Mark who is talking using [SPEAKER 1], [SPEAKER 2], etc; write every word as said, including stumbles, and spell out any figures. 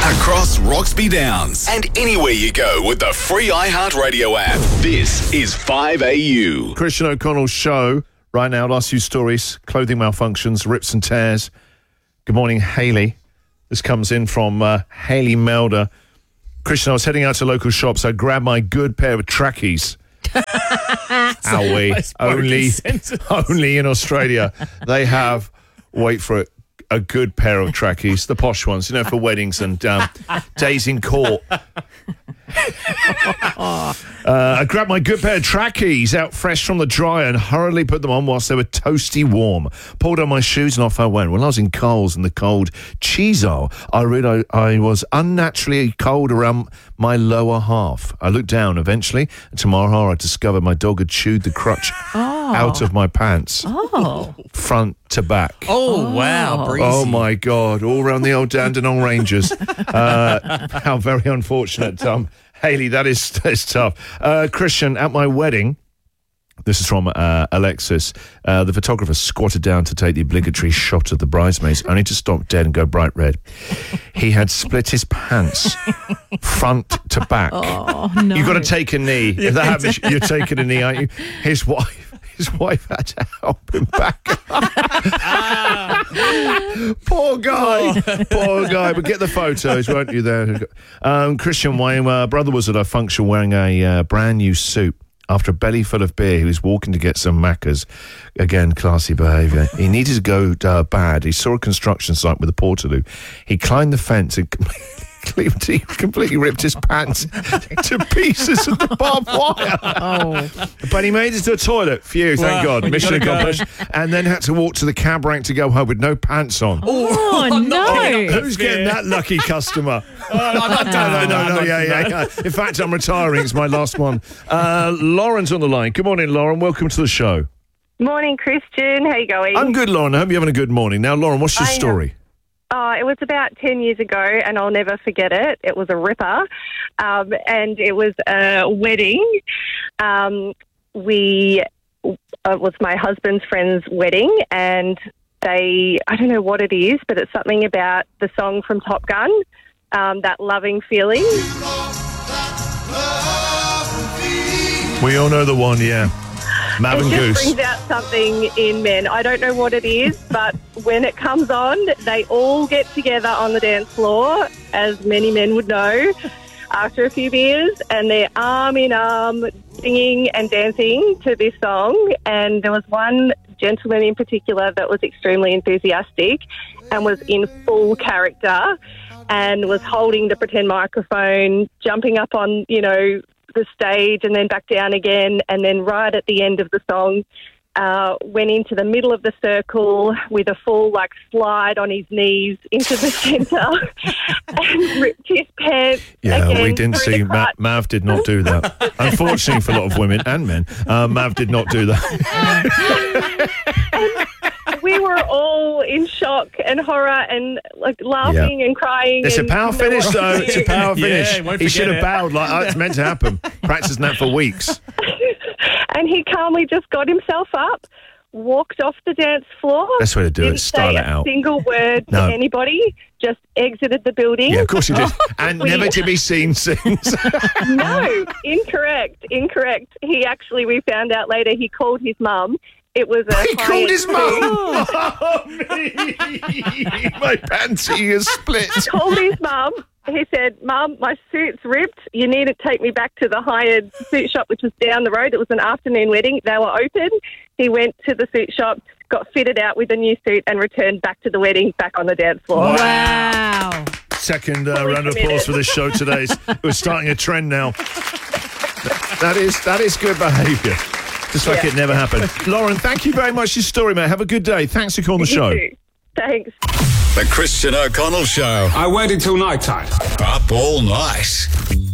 [SPEAKER 1] across Roxby Downs and anywhere you go with the free iHeartRadio app. This is five A U.
[SPEAKER 2] Christian O'Connell's show right now. Last few stories, clothing malfunctions, rips and tears. Good morning, Hayley. This comes in from uh, Hayley Melder. Christian, I was heading out to local shops. I grabbed my good pair of trackies. Owie. Only, only in Australia they have, wait for it, a good pair of trackies, the posh ones, you know, for weddings and um, days in court. uh, I grabbed my good pair of trackies out fresh from the dryer and hurriedly put them on whilst they were toasty warm. Pulled on my shoes and off I went. When I was in Coles in the cold cheese aisle, I realised I, I was unnaturally cold around my lower half. I looked down eventually, and to my horror I discovered my dog had chewed the crutch oh. out of my pants.
[SPEAKER 3] Oh.
[SPEAKER 2] Front to back.
[SPEAKER 4] Oh, oh. wow. Breezy.
[SPEAKER 2] Oh, my God. All around the old Dandenong Rangers. Uh, how very unfortunate, um, Hayley, that is, that is tough. Uh, Christian, at my wedding, this is from uh, Alexis, uh, the photographer squatted down to take the obligatory shot of the bridesmaids, only to stop dead and go bright red. He had split his pants front to back.
[SPEAKER 3] Oh, no.
[SPEAKER 2] You've got to take a knee. If that happens, you're taking a knee, aren't you? His wife. His wife had to help him back up. Poor guy. Poor guy. But get the photos, won't you, there? Um, Christian, my uh, brother was at a function wearing a uh, brand new suit. After a belly full of beer, he was walking to get some Maccas. Again, classy behaviour. He needed to go uh, bad. He saw a construction site with a portaloo. He climbed the fence and completely, completely ripped his pants to pieces of the barbed wire.
[SPEAKER 3] Oh.
[SPEAKER 2] But he made it to the toilet. Phew, thank
[SPEAKER 4] Wow.
[SPEAKER 2] God. Mission accomplished. And then had to walk to the cab rank to go home with no pants on.
[SPEAKER 3] Oh, no.
[SPEAKER 2] Who's getting that lucky customer?
[SPEAKER 4] Oh, I'm not
[SPEAKER 2] No,
[SPEAKER 4] done.
[SPEAKER 2] no, no, yeah, yeah, yeah. In fact, I'm retiring. It's my last one. Uh, Lauren's on the line. Good morning, Lauren. Welcome to the show.
[SPEAKER 5] Morning, Christian. How you going?
[SPEAKER 2] I'm good, Lauren. I hope you're having a good morning. Now, Lauren, what's your
[SPEAKER 5] I,
[SPEAKER 2] story?
[SPEAKER 5] Oh, it was about ten years ago, and I'll never forget it. It was a ripper, um, and it was a wedding. Um, we uh, it was my husband's friend's wedding, and they, I don't know what it is, but it's something about the song from Top Gun, um, that loving feeling.
[SPEAKER 2] We all know the one, yeah. Mav and
[SPEAKER 5] It just
[SPEAKER 2] Goose.
[SPEAKER 5] brings out something in men. I don't know what it is, but when it comes on, they all get together on the dance floor, as many men would know, after a few beers, and they're arm in arm singing and dancing to this song. And there was one gentleman in particular that was extremely enthusiastic and was in full character and was holding the pretend microphone, jumping up on, you know, the stage and then back down again, and then right at the end of the song uh, went into the middle of the circle with a full like slide on his knees into the centre and ripped his pants.
[SPEAKER 2] Yeah,
[SPEAKER 5] again
[SPEAKER 2] we didn't
[SPEAKER 5] through
[SPEAKER 2] see.
[SPEAKER 5] the
[SPEAKER 2] Ma-
[SPEAKER 5] crotch.
[SPEAKER 2] Mav did not do that. Unfortunately for a lot of women and men, uh, Mav did not do that.
[SPEAKER 5] We were all in shock and horror and like laughing
[SPEAKER 2] Yeah.
[SPEAKER 5] and crying.
[SPEAKER 2] It's a
[SPEAKER 5] and
[SPEAKER 2] power
[SPEAKER 5] no
[SPEAKER 2] finish,
[SPEAKER 5] one
[SPEAKER 2] though.
[SPEAKER 5] knew.
[SPEAKER 2] It's a power
[SPEAKER 4] Yeah,
[SPEAKER 2] finish.
[SPEAKER 4] won't
[SPEAKER 2] He
[SPEAKER 4] forget
[SPEAKER 2] should have
[SPEAKER 4] it.
[SPEAKER 2] bowed like oh, it's meant to happen. Practicing that for weeks.
[SPEAKER 5] And he calmly just got himself up, walked off the dance floor.
[SPEAKER 2] Best way to do it,
[SPEAKER 5] didn't
[SPEAKER 2] style
[SPEAKER 5] say
[SPEAKER 2] it out.
[SPEAKER 5] a single word
[SPEAKER 2] No.
[SPEAKER 5] to anybody, just exited the building.
[SPEAKER 2] Yeah, of course he did. And
[SPEAKER 5] We-
[SPEAKER 2] never to be seen since.
[SPEAKER 5] No, incorrect, incorrect. He actually, we found out later, he called his mum. It was a
[SPEAKER 2] He called his mum.
[SPEAKER 5] high-end
[SPEAKER 2] Oh, me. My panty is split.
[SPEAKER 5] suit. Called his mum. He said, "Mum, my suit's ripped. You need to take me back to the hired suit shop, which was down the road. It was an afternoon wedding. They were open." He went to the suit shop, got fitted out with a new suit, and returned back to the wedding, back on the dance floor.
[SPEAKER 3] Wow.
[SPEAKER 2] Second uh,
[SPEAKER 5] Fully
[SPEAKER 2] round of
[SPEAKER 5] committed.
[SPEAKER 2] applause for this show today. We're starting a trend now. That is that is good behaviour. Just like
[SPEAKER 5] Yeah.
[SPEAKER 2] it never happened. Lauren, thank you very much for your story, mate. Have a good day. Thanks for calling the
[SPEAKER 5] You
[SPEAKER 2] show.
[SPEAKER 5] too. Thanks.
[SPEAKER 1] The Christian O'Connell Show.
[SPEAKER 6] I waited till night time.
[SPEAKER 1] Up all night.